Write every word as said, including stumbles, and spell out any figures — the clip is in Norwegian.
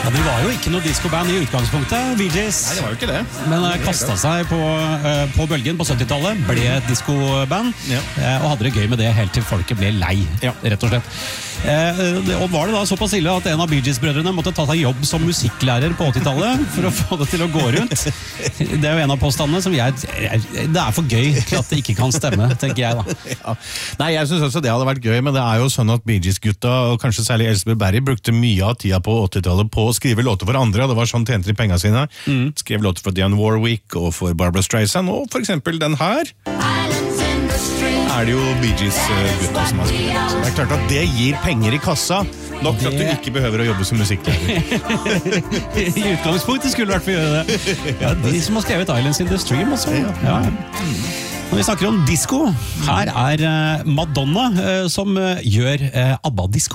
Ja, de var jo ikke noe disco-band i utgangspunktet, Bee Gees. Nei, det var jo ikke det. Men uh, kastet seg på, uh, på bølgen på syttitallet, ble et disco-band, ja. uh, og hadde det gøy med det helt til folket ble lei, ja. rett og slett. Uh, og var det da såpass ille at en av Bee Gees-brødrene måtte ta seg jobb som musikklærer på åttitallet for å få det til å gå rundt? Det er jo en av påstandene som jeg... Det er for gøy til at det ikke kan stemme, tenker jeg da. Ja. Nei, jeg synes også det hadde vært gøy, men det er jo sånn at Bee Gees-gutta, og kanskje særlig Elizabeth Barry, brukte mye av tida på åttitallet på å skrive låter for andre, og det var sånn tjente de pengene sine. Mm. Skrev låter for Dionne Warwick og for Barbra Streisand, og for eksempel den her er det jo Bee Gees-gutta som har skrevet. Så det er klart at det gir penger i kassa, nok for at du ikke behøver å jobbe som musikklærer. I utgangspunktet skulle du i hvert fall gjøre det. Ja, de som har skrevet Islands in the Stream også. Ja. Når vi snakker om disco, her er Madonna som gjør ABBA-disco.